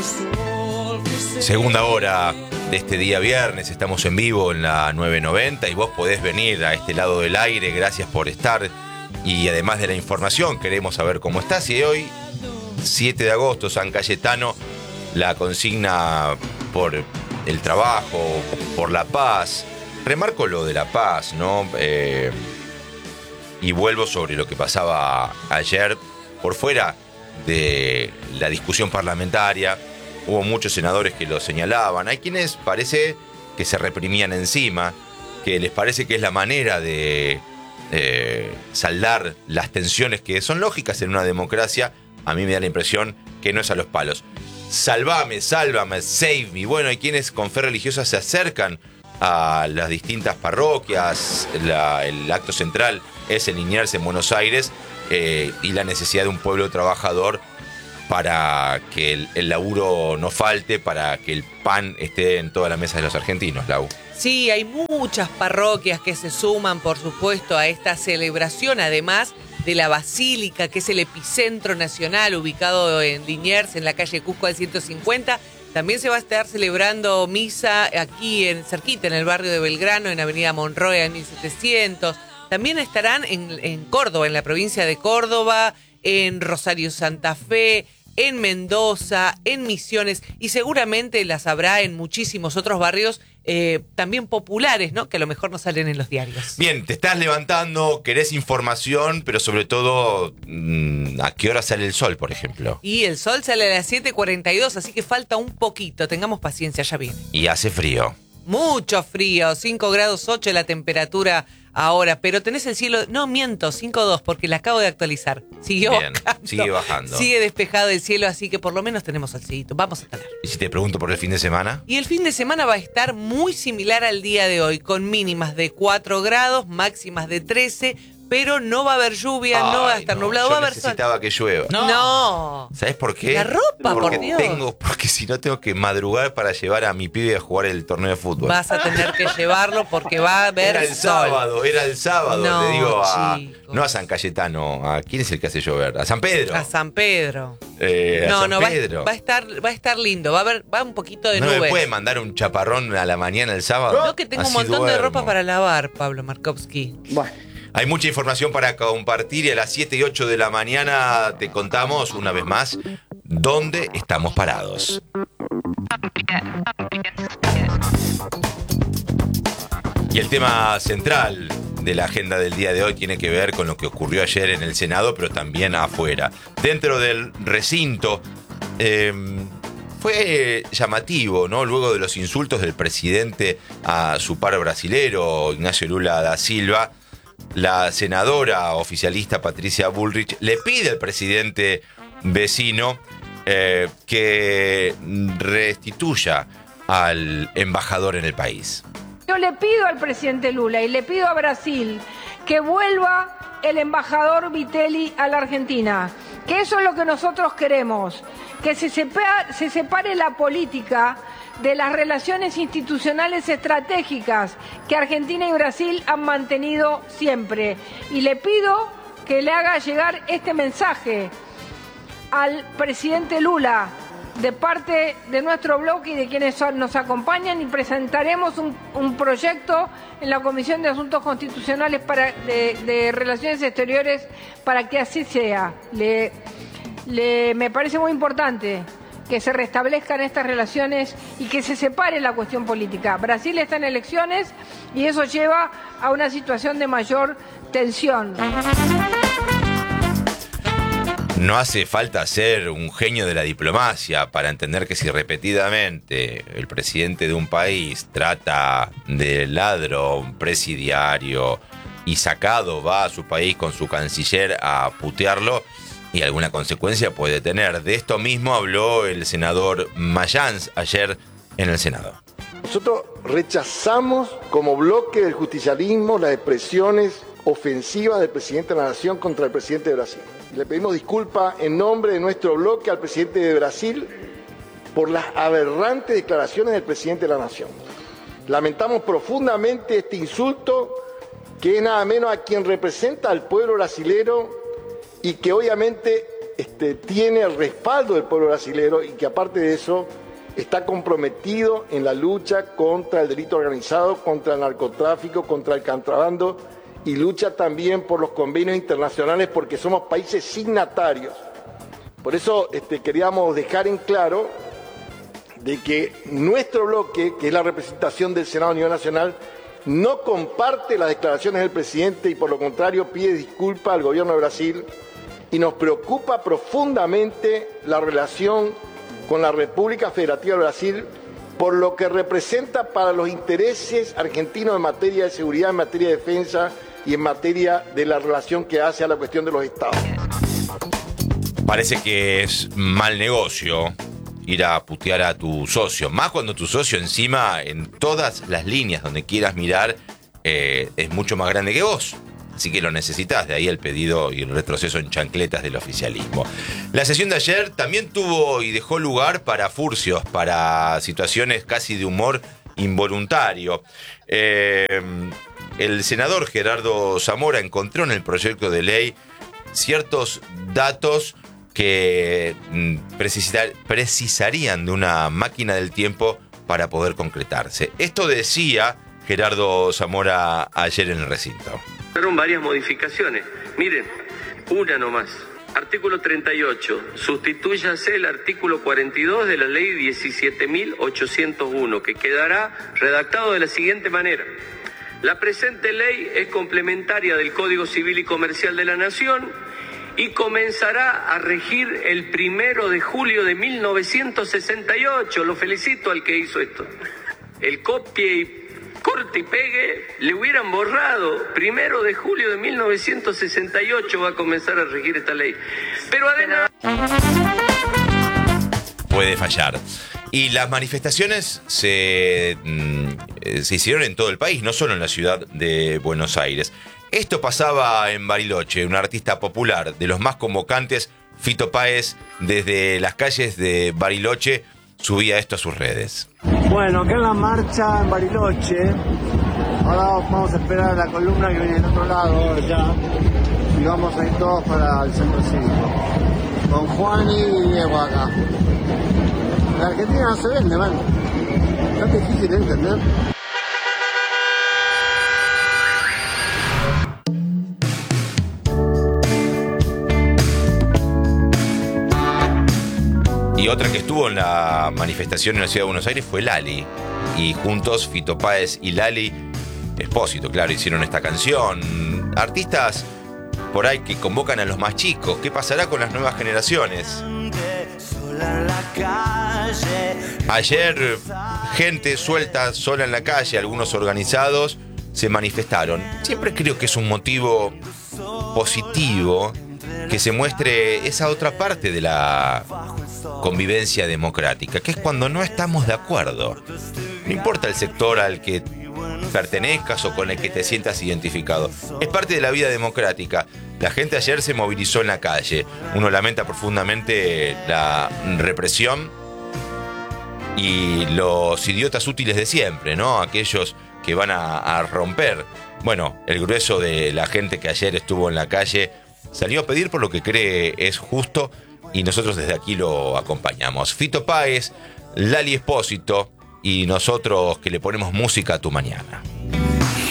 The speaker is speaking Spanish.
Segunda hora de este día viernes, estamos en vivo en la 990 y vos podés venir a este lado del aire, gracias por estar. Y además de la información, queremos saber cómo estás. Y hoy, 7 de agosto, San Cayetano, la consigna por el trabajo, por la paz. Remarco lo de la paz, ¿no? Y vuelvo sobre lo que pasaba ayer por fuera de la discusión parlamentaria. Hubo muchos senadores que lo señalaban. Hay quienes parece que se reprimían encima, que les parece que es la manera de saldar las tensiones que son lógicas en una democracia. A mí me da la impresión que no es a los palos. Sálvame, save me. Bueno, hay quienes con fe religiosa se acercan a las distintas parroquias. El acto central es el Liniers en Buenos Aires y la necesidad de un pueblo trabajador para que el laburo no falte, para que el pan esté en toda la mesa de los argentinos, Lau. Sí, hay muchas parroquias que se suman, por supuesto, a esta celebración, además de la Basílica, que es el epicentro nacional, ubicado en Liniers, en la calle Cusco al 150. También se va a estar celebrando misa aquí cerquita, en el barrio de Belgrano, en Avenida Monroe, en 1700. También estarán en Córdoba, en la provincia de Córdoba, en Rosario Santa Fe, en Mendoza, en Misiones, y seguramente las habrá en muchísimos otros barrios también populares, ¿no? Que a lo mejor no salen en los diarios. Bien, te estás levantando, querés información, pero sobre todo, ¿a qué hora sale el sol, por ejemplo? Y el sol sale a las 7:42, así que falta un poquito, tengamos paciencia, ya viene. Y hace frío. Mucho frío, 5 grados 8 la temperatura ahora, pero tenés el cielo, no miento, 5.2 porque la acabo de actualizar. Siguió bien, bajando, sigue bajando. Sigue despejado el cielo, así que por lo menos tenemos solcito, vamos a tener. ¿Y si te pregunto por el fin de semana? Y el fin de semana va a estar muy similar al día de hoy, con mínimas de 4 grados, máximas de 13, pero no va a haber lluvia, no va a estar nublado, va a haber sol. Yo necesitaba que llueva. No. ¿Sabes por qué? La ropa, porque por Dios. Porque si no tengo que madrugar para llevar a mi pibe a jugar el torneo de fútbol. Vas a tener que llevarlo porque va a haber sol. Era el sábado, no, le digo chicos. no a San Cayetano, ¿a quién es el que hace llover? A San Pedro. A San Pedro. San Pedro. Va a estar lindo, va un poquito de ¿No nubes. me puede mandar un chaparrón a la mañana el sábado? No, que tengo Así un montón de duermo. ropa para lavar, Pablo Markovsky. Bueno. Hay mucha información para compartir y a las 7 y 8 de la mañana te contamos una vez más dónde estamos parados. Y el tema central de la agenda del día de hoy tiene que ver con lo que ocurrió ayer en el Senado, pero también afuera. Dentro del recinto fue llamativo, ¿no? Luego de los insultos del presidente a su par brasilero, Ignacio Lula da Silva, la senadora oficialista Patricia Bullrich le pide al presidente vecino que restituya al embajador en el país. Yo le pido al presidente Lula y le pido a Brasil que vuelva el embajador Vitelli a la Argentina, que eso es lo que nosotros queremos, que se separe la política de las relaciones institucionales estratégicas que Argentina y Brasil han mantenido siempre. Y le pido que le haga llegar este mensaje al presidente Lula de parte de nuestro bloque y de quienes nos acompañan, y presentaremos un proyecto en la Comisión de Asuntos Constitucionales de Relaciones Exteriores para que así sea. Me parece muy importante que se restablezcan estas relaciones y que se separe la cuestión política. Brasil está en elecciones y eso lleva a una situación de mayor tensión. No hace falta ser un genio de la diplomacia para entender que si repetidamente el presidente de un país trata de ladrón presidiario y sacado va a su país con su canciller a putearlo, y alguna consecuencia puede tener. De esto mismo habló el senador Mayans ayer en el Senado. Nosotros rechazamos como bloque del justicialismo las expresiones ofensivas del presidente de la Nación contra el presidente de Brasil. Le pedimos disculpas en nombre de nuestro bloque al presidente de Brasil por las aberrantes declaraciones del presidente de la Nación. Lamentamos profundamente este insulto, que es nada menos a quien representa al pueblo brasilero y que obviamente tiene el respaldo del pueblo brasilero y que aparte de eso está comprometido en la lucha contra el delito organizado, contra el narcotráfico, contra el contrabando y lucha también por los convenios internacionales porque somos países signatarios. Por eso queríamos dejar en claro de que nuestro bloque, que es la representación del Senado a nivel nacional, no comparte las declaraciones del presidente y por lo contrario pide disculpas al gobierno de Brasil y nos preocupa profundamente la relación con la República Federativa de Brasil por lo que representa para los intereses argentinos en materia de seguridad, en materia de defensa y en materia de la relación que hace a la cuestión de los estados. Parece que es mal negocio ir a putear a tu socio, más cuando tu socio encima en todas las líneas donde quieras mirar es mucho más grande que vos. Así que lo necesitas, de ahí el pedido y el retroceso en chancletas del oficialismo. La sesión de ayer también tuvo y dejó lugar para furcios, para situaciones casi de humor involuntario. El senador Gerardo Zamora encontró en el proyecto de ley ciertos datos que precisarían de una máquina del tiempo para poder concretarse. Esto decía Gerardo Zamora ayer en el recinto. Fueron varias modificaciones. Miren, una nomás. Artículo 38. Sustitúyase el artículo 42 de la ley 17.801, que quedará redactado de la siguiente manera. La presente ley es complementaria del Código Civil y Comercial de la Nación y comenzará a regir el 1 de julio de 1968. Lo felicito al que hizo esto. El copie y corte y pegue le hubieran borrado. 1 de julio de 1968 va a comenzar a regir esta ley. Pero además puede fallar. Y las manifestaciones se hicieron en todo el país, no solo en la ciudad de Buenos Aires. Esto pasaba en Bariloche, un artista popular, de los más convocantes, Fito Páez, desde las calles de Bariloche, subía esto a sus redes. Bueno, acá en la marcha en Bariloche, ahora vamos a esperar a la columna que viene del otro lado, allá, y vamos a ir todos para el centro cívico, con Juan y Diego acá. La Argentina no se vende, man. No es difícil de entender. Y otra que estuvo en la manifestación en la ciudad de Buenos Aires fue Lali. Y juntos, Fito Páez y Lali Espósito, claro, hicieron esta canción. Artistas por ahí que convocan a los más chicos. ¿Qué pasará con las nuevas generaciones? Ayer, gente suelta, sola en la calle, algunos organizados, se manifestaron. Siempre creo que es un motivo positivo que se muestre esa otra parte de la convivencia democrática, que es cuando no estamos de acuerdo. No importa el sector al que pertenezcas o con el que te sientas identificado. Es parte de la vida democrática. La gente ayer se movilizó en la calle. Uno lamenta profundamente la represión y los idiotas útiles de siempre, ¿no? Aquellos que van a romper. Bueno, el grueso de la gente que ayer estuvo en la calle salió a pedir por lo que cree es justo y nosotros desde aquí lo acompañamos. Fito Páez, Lali Espósito y nosotros que le ponemos música a tu mañana.